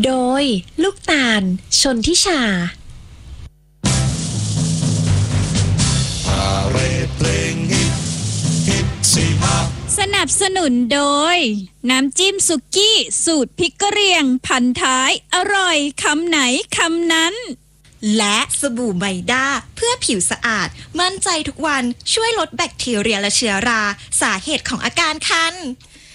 โดยลูกตาลชนทิชาสนับสนุนโดยน้ำจิ้มสุกี้สูตรพริกกะเหรี่ยงพันท้ายอร่อยคำไหนคำนั้นและสบู่ไมด้าเพื่อผิวสะอาดมั่นใจทุกวันช่วยลดแบคทีเรียและเชื้อราสาเหตุของอาการคัน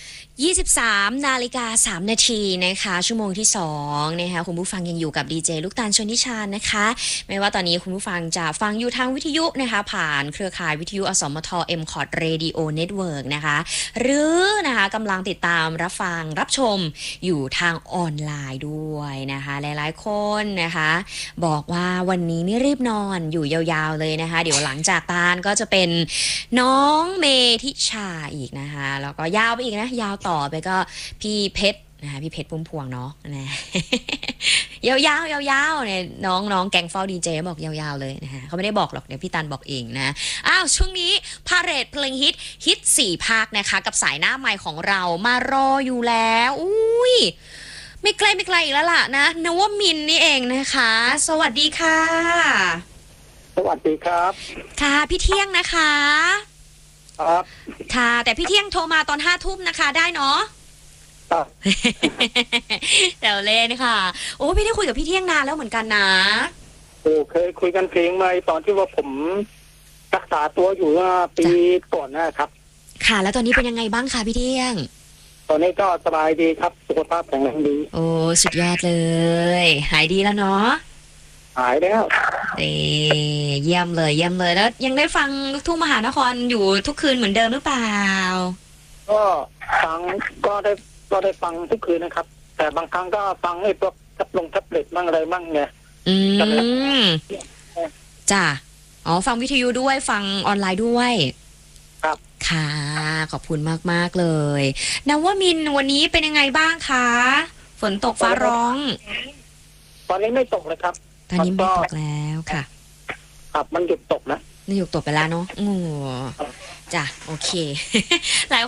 23:03 นาทีนะคะชั่วโมงที่2นะคะคุณผู้ฟังยังอยู่กับดีเจลูกตาลชนทิชานะคะไม่ว่าตอนนี้คุณผู้ฟังจะฟังอยู่ทางวิทยุนะคะผ่านเครือข่ายวิทยุอสมท MCOT Radio Network นะคะหรือนะคะกำลังติดตามรับฟังรับชมอยู่ทางออนไลน์ด้วยนะคะหลายๆคนนะคะบอกว่าวันนี้นี่รีบนอนอยู่ยาวๆเลยนะคะเดี๋ยวหลังจากตาลก็จะเป็นน้องเมทิชาอีกนะคะแล้วก็ยาวไปอีกนะยาวต่อไปก็พี่เพชรนะคะพี่เพชรพุ่มพวงเนาะนะ ยาวๆเนี่ยน้องแกงเฝ้าดีเจบอกยาวๆเลยนะคะเขาไม่ได้บอกหรอกเดี๋ยวพี่ตันบอกเองนะช่วงนี้พาเรดเพลงฮิต4ภาคนะคะกับสายหน้าใหม่ของเรามารออยู่แล้วอุ้ยไม่ไกลอีกแล้วล่ะนะนวมินทร์นี่เองนะคะสวัสดีค่ะสวัสดีครับค่ะพี่เที่ยงนะคะครับค่ะแต่พี่เที่ยงโทรมาตอน5 ทุ่มนะคะได้เนาะครับแต่เล่นค่ะโอ้พี่ได้คุยกับพี่เที่ยงนานแล้วเหมือนกันนะโอ้เคยคุยกันเพลงมาตอนที่ว่าผมรักษาตัวอยู่เมื่อปีก่อนนะครับค่ะแล้วตอนนี้เป็นยังไงบ้างคะพี่เที่ยงตอนนี้ก็สบายดีครับสุขภาพแข็งแรงดีโอ้สุดยอดเลยหายดีแล้วเนาะหายแล้วเยี่ยมเลยแล้วยังได้ฟังลูกทุ่งมหานครอยู่ทุกคืนเหมือนเดิมหรือเปล่าก็ฟังก็ได้ฟังทุกคืนนะครับแต่บางครั้งก็ฟังไอ้พวกแท็บเล็ตบ้างอะไรบ้างไงจ้ะฟังวิทยุด้วยฟังออนไลน์ด้วยครับค่ะขอบคุณมากๆเลยนวมินทร์วันนี้เป็นยังไงบ้างคะฝนตกฟ้าร้องตอนนี้ไม่ตกเลยครับตอนนี้ไม่ตกแล้วค่ะครับมันหยุดตกนะหยุดตกไปแล้วเนาะจ้ะโอเคหลาย